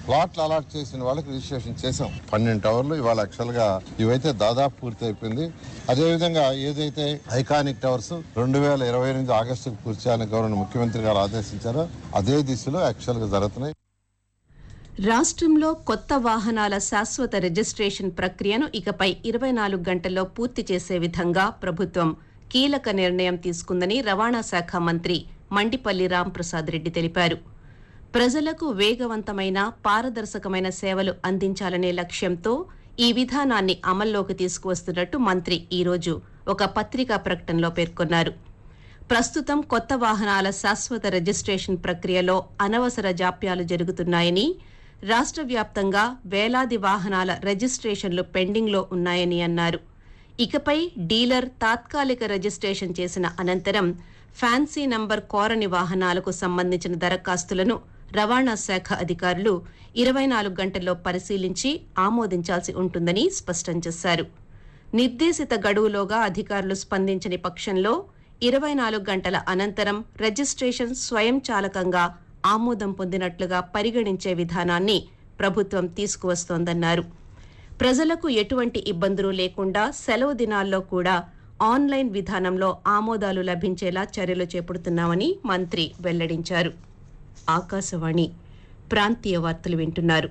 ప్లాట్లు అలాట్ చేసిన వాళ్ళకి రిజిస్ట్రేషన్ చేసాం 12 టవర్లు. ఇవాళ యాక్చువల్ గా ఇవైతే దాదాపు పూర్తి అయిపోయింది. అదేవిధంగా ఏదైతే ఐకానిక్ టవర్స్ 2028 ఆగస్టుకు పూర్తి చేయాలని గవర్నర్ ముఖ్యమంత్రి గారు ఆదేశించారో అదే దిశలో యాక్చువల్ గా జరుగుతున్నాయి. రాష్ట్రంలో కొత్త వాహనాల శాశ్వత రిజిస్ట్రేషన్ ప్రక్రియను ఇకపై 24 గంటల్లో పూర్తి చేసే విధంగా ప్రభుత్వం కీలక నిర్ణయం తీసుకుందని రవాణా శాఖ మంత్రి మండిపల్లి రాంప్రసాద్ రెడ్డి తెలిపారు. ప్రజలకు వేగవంతమైన పారదర్శకమైన సేవలు అందించాలనే లక్ష్యంతో ఈ విధానాన్ని అమల్లోకి తీసుకువస్తున్నట్టు మంత్రి ఈరోజు ఒక పత్రికా ప్రకటనలో పేర్కొన్నారు. ప్రస్తుతం కొత్త వాహనాల శాశ్వత రిజిస్ట్రేషన్ ప్రక్రియలో అనవసర జాప్యాలు జరుగుతున్నాయని, రాష్ట్ర వ్యాప్తంగా వేలాది వాహనాల రిజిస్ట్రేషన్లు పెండింగ్లో ఉన్నాయని అన్నారు. ఇకపై డీలర్ తాత్కాలిక రిజిస్ట్రేషన్ చేసిన అనంతరం ఫ్యాన్సీ నంబర్ కోరని వాహనాలకు సంబంధించిన దరఖాస్తులను రవాణా శాఖ అధికారులు 24 గంటల్లో పరిశీలించి ఆమోదించాల్సి ఉంటుందని స్పష్టం చేశారు. నిర్దేశిత గడువులోగా అధికారులు స్పందించని పక్షంలో 24 గంటల అనంతరం రిజిస్ట్రేషన్ స్వయంచాలకంగా ఆమోదం పొందినట్లుగా పరిగణించే విధానాన్ని ప్రభుత్వం తీసుకువస్తోందన్నారు. ప్రజలకు ఎటువంటి ఇబ్బందులు లేకుండా సెలవు దినాల్లో కూడా ఆన్లైన్ విధానంలో ఆమోదాలు లభించేలా చర్యలు చేపడుతున్నామని మంత్రి వెల్లడించారు. ఆకాశవాణి ప్రాంతీయ వార్తలు వింటున్నారు.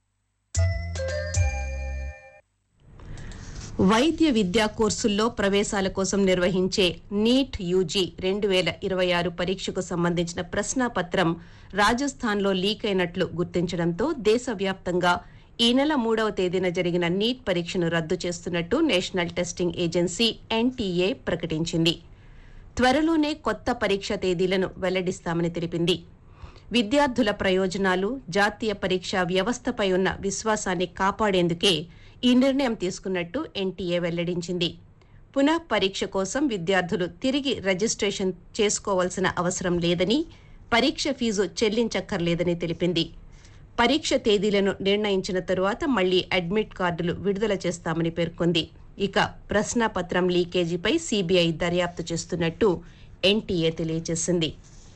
వైద్య విద్యా కోర్సుల్లో ప్రవేశాల కోసం నిర్వహించే నీట్ యూజీ 2026 పరీక్షకు సంబంధించిన ప్రశ్నాపత్రం రాజస్థాన్లో లీక్ అయినట్లు గుర్తించడంతో దేశవ్యాప్తంగా ఈ నెల 3వ తేదీన జరిగిన నీట్ పరీక్షను రద్దు చేస్తున్నట్టు నేషనల్ టెస్టింగ్ ఏజెన్సీ ఎన్టీఏ ప్రకటించింది. త్వరలోనే కొత్త పరీక్ష తేదీలను వెల్లడిస్తామని తెలిపింది. విద్యార్థుల ప్రయోజనాలు, జాతీయ పరీక్షా వ్యవస్థపై ఉన్న విశ్వాసాన్ని కాపాడేందుకే ఈ నిర్ణయం తీసుకున్నట్టు ఎన్టీఏ వెల్లడించింది. పునః పరీక్ష కోసం విద్యార్థులు తిరిగి రిజిస్ట్రేషన్ చేసుకోవాల్సిన అవసరం లేదని, పరీక్ష ఫీజు చెల్లించక్కర్లేదని తెలిపింది. పరీక్ష తేదీలను నిర్ణయించిన తరువాత మళ్లీ అడ్మిట్ కార్డులు విడుదల చేస్తామని పేర్కొంది. ఇక ప్రశ్నాపత్రం లీకేజీపై సీబీఐ దర్యాప్తు చేస్తున్నట్టు ఎన్టీఏ తెలియజేసింది.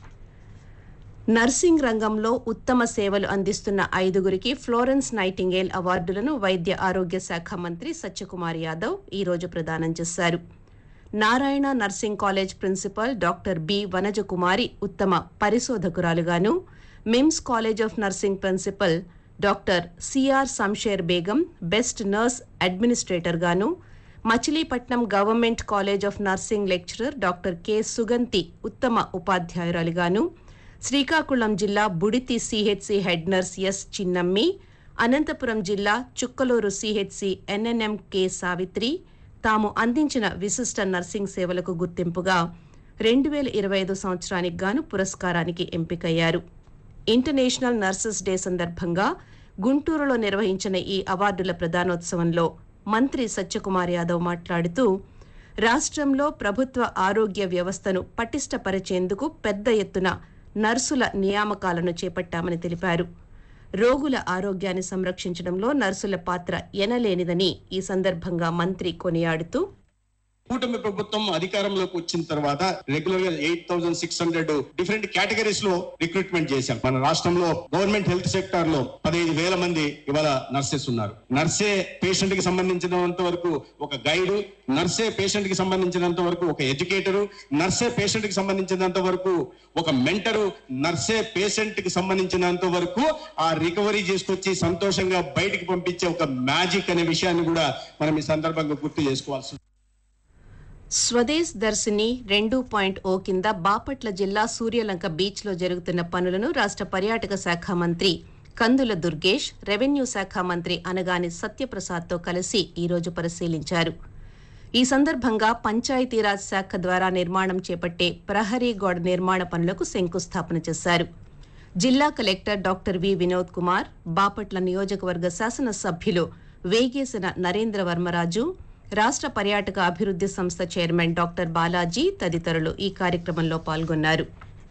నర్సింగ్ రంగంలో ఉత్తమ సేవలు అందిస్తున్న 5గురికి ఫ్లోరెన్స్ నైటింగేల్ అవార్డులను వైద్య ఆరోగ్య శాఖ మంత్రి సత్యకుమార్ యాదవ్ ఈరోజు ప్రదానం చేశారు. Narayana nursing college principal doctor B Vanajakumari ఉత్తమ పరిశోధకురాలుగాను, MIMS college of nursing principal doctor CR Samsher Begum best nurse administrator గాను, Machilipatnam government college of nursing lecturer doctor K Suganthi ఉత్తమ ఉపాధ్యాయురాలిగాను, శ్రీకాకుళం జిల్లా Budithi CHC head nurse yes Chinnammi, Anantapuram జిల్లా Chukkaluru CHC NNM K Savitri తాము అందించిన విశిష్ట నర్సింగ్ సేవలకు గుర్తింపుగా 2025 సంవత్సరానికి గాను పురస్కారానికి ఎంపికయ్యారు. ఇంటర్నేషనల్ నర్సెస్ డే సందర్భంగా గుంటూరులో నిర్వహించిన ఈ అవార్డుల ప్రదానోత్సవంలో మంత్రి సత్యకుమార్ యాదవ్ మాట్లాడుతూ, రాష్ట్రంలో ప్రభుత్వ ఆరోగ్య వ్యవస్థను పటిష్టపరిచేందుకు పెద్ద ఎత్తున నర్సుల నియామకాలను చేపట్టామని తెలిపారు. రోగుల ఆరోగ్యాన్ని సంరక్షించడంలో నర్సుల పాత్ర ఎనలేనిదని ఈ సందర్భంగా మంత్రి కొనియాడుతూ, కూటమి ప్రభుత్వం అధికారంలోకి వచ్చిన తర్వాత రెగ్యులర్ గా 8,600 డిఫరెంట్ కేటగిరీస్ లో రిక్రూట్మెంట్ చేశాం. మన రాష్ట్రంలో గవర్నమెంట్ హెల్త్ సెక్టార్ లో 15,000 మంది ఇవాళ నర్సెస్ ఉన్నారు. నర్సే పేషెంట్ కి సంబంధించినంత వరకు ఒక గైడ్, నర్సే పేషెంట్ కి సంబంధించినంత వరకు ఒక ఎడ్యుకేటరు, నర్సే పేషెంట్ కి సంబంధించినంత వరకు ఒక మెంటరు, నర్సే పేషెంట్ కి సంబంధించినంత వరకు ఆ రికవరీ చేసుకొచ్చి సంతోషంగా బయటికి పంపించే ఒక మ్యాజిక్ అనే విషయాన్ని కూడా మనం ఈ సందర్భంగా గుర్తు చేసుకోవాల్సి. స్వదేశ్ దర్శిని 2.0 కింద బాపట్ల జిల్లా సూర్యలంక బీచ్ లో జరుగుతున్న పనులను రాష్ట్ర పర్యాటక శాఖ మంత్రి కందుల దుర్గేష్, రెవెన్యూ శాఖ మంత్రి అనగాని సత్యప్రసాద్తో కలిసి ఈరోజు పరిశీలించారు. ఈ సందర్భంగా పంచాయతీరాజ్ శాఖ ద్వారా నిర్మాణం చేపట్టే ప్రహరీ గోడ నిర్మాణ పనులకు శంకుస్థాపన చేశారు. జిల్లా collector doctor V Vinod Kumar, Bapatla నియోజకవర్గ శాసనసభ్యులు వేగేసిన నరేంద్ర వర్మరాజు, రాష్ట్ర పర్యాటక అభివృద్ధి సంస్థ చైర్మన్ డాక్టర్ బాలాజీ తదితరులు ఈ కార్యక్రమంలో పాల్గొన్నారు.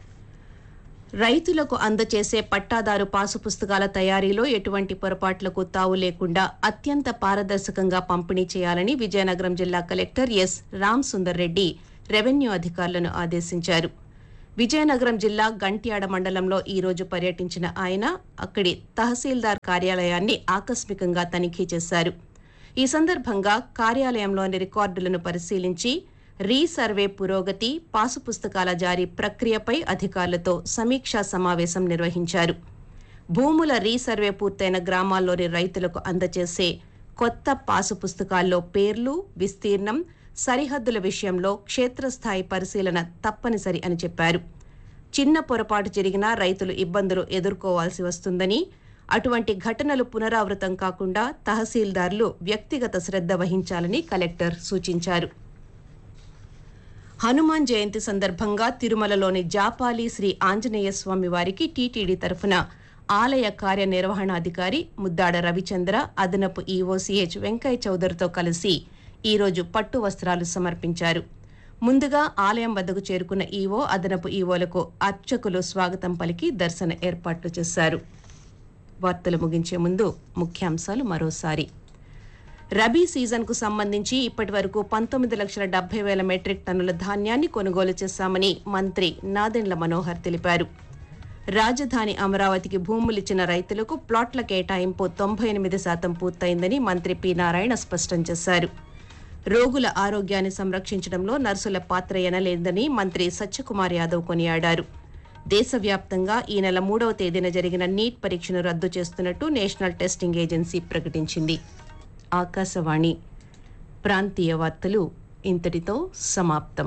రైతులకు అందజేసే పట్టాదారు పాసు పుస్తకాల తయారీలో ఎటువంటి పొరపాట్లకు తావు లేకుండా అత్యంత పారదర్శకంగా పంపిణీ చేయాలని విజయనగరం జిల్లా collector S Ram Sundar Reddy revenue అధికారులను ఆదేశించారు. విజయనగరం జిల్లా గంట్యాడ మండలంలో ఈ రోజు పర్యటించిన ఆయన అక్కడి తహసీల్దార్ కార్యాలయాన్ని ఆకస్మికంగా తనిఖీ చేశారు. ఈ సందర్భంగా కార్యాలయంలోని రికార్డులను పరిశీలించి రీసర్వే పురోగతి, పాసు పుస్తకాల జారీ ప్రక్రియపై అధికారులతో సమీక్షా సమావేశం నిర్వహించారు. భూముల రీసర్వే పూర్తయిన గ్రామాల్లోని రైతులకు అందజేసే కొత్త పాసు పుస్తకాల్లో పేర్లు, విస్తీర్ణం, సరిహద్దుల విషయంలో క్షేత్రస్థాయి పరిశీలన తప్పనిసరి అని చెప్పారు. చిన్న పొరపాటు జరిగినా రైతులు ఇబ్బందులు ఎదుర్కోవాల్సి వస్తుందని, అటువంటి ఘటనలు పునరావృతం కాకుండా తహసీల్దార్లు వ్యక్తిగత శ్రద్ధ వహించాలని కలెక్టర్ సూచించారు. హనుమాన్ జయంతి సందర్భంగా తిరుమలలోని జాపాలి శ్రీ ఆంజనేయ స్వామి వారికి టీటీడీ తరఫున ఆలయ కార్యనిర్వహణాధికారి ముద్దాడ రవిచంద్ర, అదనపు ఈఓసీహెచ్ వెంకయ్య చౌదరితో కలిసి ఈరోజు పట్టు వస్త్రాలు సమర్పించారు. ముందుగా ఆలయం వద్దకు చేరుకున్న ఈవో, అదనపు ఈవోలకు అర్చకులు స్వాగతం పలికి దర్శన ఏర్పాట్లు చేశారు. వార్తలు ముగించే ముందు ముఖ్యాంశాలు మరోసారి. రబీ సీజన్కు సంబంధించి ఇప్పటి వరకు 19,70,000 మెట్రిక్ టన్నుల ధాన్యాన్ని కొనుగోలు చేశామని మంత్రి నాదెండ్ల మనోహర్ తెలిపారు. రాజధాని అమరావతికి భూములిచ్చిన రైతులకు ప్లాట్ల కేటాయింపు 98% పూర్తయిందని మంత్రి పి నారాయణ స్పష్టం చేశారు. రోగుల ఆరోగ్యాన్ని సంరక్షించడంలో నర్సుల పాత్ర ఎనలేదని మంత్రి సత్యకుమార్ యాదవ్ కొనియాడారు. దేశవ్యాప్తంగా ఈ నెల 3వ తేదీన జరిగిన నీట్ పరీక్షను రద్దు చేస్తున్నట్టు నేషనల్ టెస్టింగ్ ఏజెన్సీ ప్రకటించింది. ఆకాశవాణి ప్రాంతీయ వార్తలు ఇంతటితో సమాప్తం.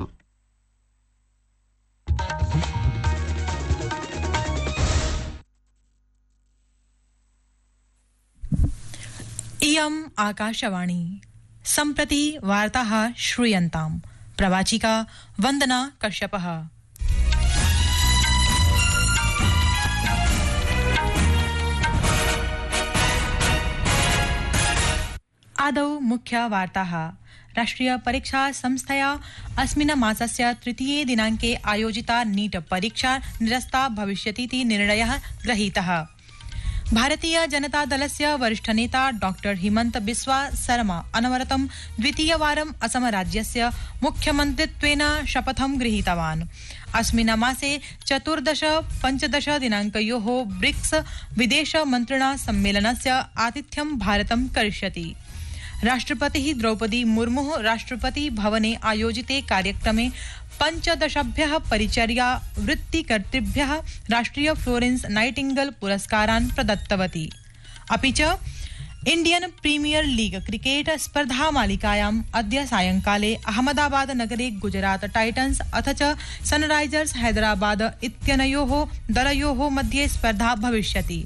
इयम् आकाशवाणी सम्प्रति वार्ताः श्रूयन्ताम्. प्रवाचिका वन्दना कश्यपः. आदौ मुख्य वार्ताः. राष्ट्रिय परीक्षा संस्थया अस्मिन् मासस्य 3 दिनाङ्के आयोजिता नीट परीक्षा निरस्ता भविष्यतीति निर्णयः गृहीतः. भारतीय जनता दलस्य वरिष्ठ नेता डॉक्टर हिमंत बिस्वा शर्मा अनवरतं द्वितीयवारम् असम राज्यस्य मुख्यमन्त्रित्वेन शपथं गृहीतवान्. अस्मिन् मासे 14-15 दिनाङ्कयोः ब्रिक्स विदेशमन्त्रिणा सम्मेलनस्य आतिथ्यं भारतं करिष्यति. राष्ट्रपतिः द्रौपदी मुर्मुः राष्ट्रपति भवने आयोजिते कार्यक्रमे 15 परिचर्या वृत्तिकर्तृभ्यः राष्ट्रिय फ्लोरेन्स नाइटिंगेल पुरस्कारान् प्रदत्तवती. अपि च इंडियन प्रीमियर लीग क्रिकेट स्पर्धा मालिकायाम् अद्य सायंकाले अहमदाबाद नगरे गुजरात टाइटन्स अथ च सनराइजर्स हैदराबाद इत्यनयोः दलयोः मध्ये स्पर्धा भविष्यति.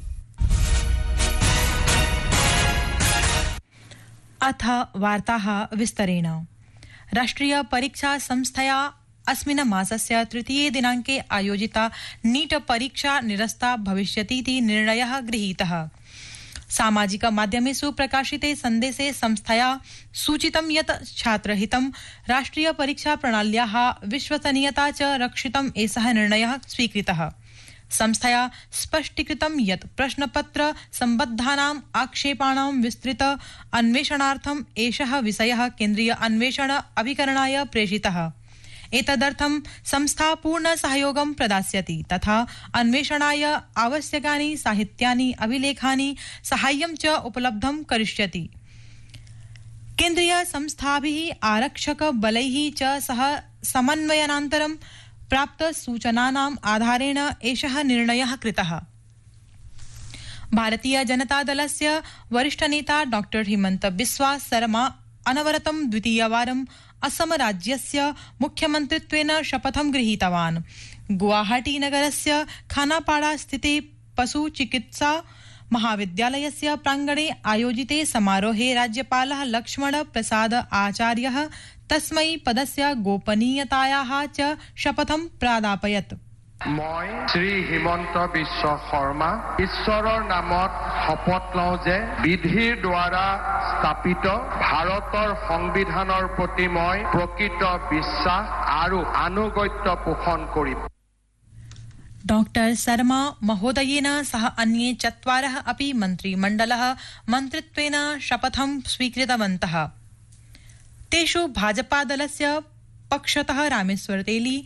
अथ वार्ताः विस्तरेण. राष्ट्रिय परीक्षा संस्थया अस्मिन् मासस्य 3 दिनाङ्के आयोजिता नीट परीक्षा निरस्ता भविष्यतीति निर्णयः गृहीतः. सामाजिक माध्यमेषु प्रकाशिते सन्देशे संस्थया सूचितं यत् छात्रहितं, राष्ट्रिय परीक्षा प्रणाल्याः विश्वसनीयता च रक्षितम् एषः निर्णयः स्वीकृतः. संस्थया स्पष्टीकृतं यत् प्रश्नपत्र सम्बद्धानाम् आक्षेपाणां विस्तृत अन्वेषणार्थम् एषः विषयः केन्द्रीय अन्वेषण अभिकरणाय प्रेषितः. एतदर्थं संस्था पूर्ण सहयोगं प्रदास्यति तथा अन्वेषणाय आवश्यकानि साहित्यानि, अभिलेखानि, साहाय्यं च उपलब्धं करिष्यति. केन्द्रीय संस्थाभिः आरक्षक बलैः च सह समन्वयनान्तरं प्राप्त सूचनानाम् आधारेण एषः निर्णयः कृतः. भारतीय जनता दलस्य वरिष्ठ नेता डॉक्टर हिमंत बिस्वा शर्मा अनवरतं द्वितीयवारम् असम राज्यस्य मुख्यमन्त्रित्वेन शपथं गृहीतवान्. गुवाहाटी नगरस्य खानापाड़ा स्थिते पशु चिकित्सा महाविद्यालयस्य प्राङ्गणे आयोजिते समारोहे राज्यपालः लक्ष्मण प्रसाद आचार्यः तस्मै पदस्य गोपनीयतायाः च शपथं प्रादापयत्. মই শ্ৰী হিমন্ত বিশ্ব শৰ্মা ঈশ্বৰৰ নামত শপত লওঁ যে বিধিৰ দ্বাৰা স্থাপিত ভাৰতৰ সংবিধানৰ প্ৰতি মই প্ৰকৃত বিশ্বাস আৰু আনুগত্য পোষণ কৰিম. डॉक्टर शर्मा महोदयेन सह अन्ये 4 अपि मन्त्रिमण्डलः मन्त्रित्वेन शपथं स्वीकृतवन्तः. तेषु भाजपादलस्य पक्षतः रामेश्वर तेली,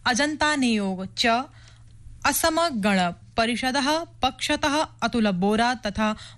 अजन्ता नियोग च असम गण परिषदः पक्षतः अतुल बोरा तथा